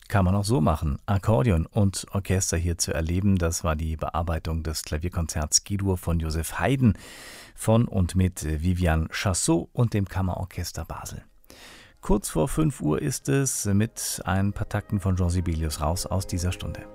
Kann man auch so machen. Akkordeon und Orchester hier zu erleben, das war die Bearbeitung des Klavierkonzerts G-Dur von Joseph Haydn von und mit Viviane Chassot und dem Kammerorchester Basel. Kurz vor 5 Uhr ist es mit ein paar Takten von Jean Sibelius raus aus dieser Stunde.